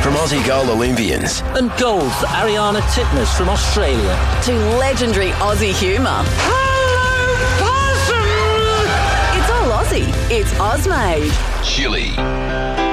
from Aussie goal Olympians. And gold for Ariana Titmus from Australia. To legendary Aussie humour. Hello, possum! It's all Aussie. It's Ozmade. Chili.